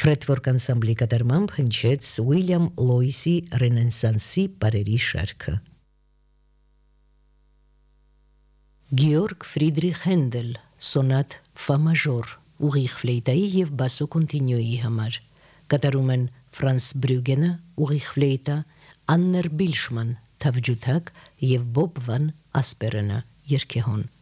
Ֆրեդվորկ անսամբլի կատարմամբ հնչեց Ուիլյամ Լոյսի Ռենեսանսի բարերի շարքը։ Գեորգ Ֆրիդրիխ Հենդել Սոնատ ֆա մաժոր ուղիղ ֆլեյտայի եւ բասո կոնտինյուի համար, կատարում են Ֆրանս Բրյուգենը ուղիղ ֆլեյտա, Աններ Բիլշման թավջութակ եւ Բոբ վան Ասպերենը երգեհոն։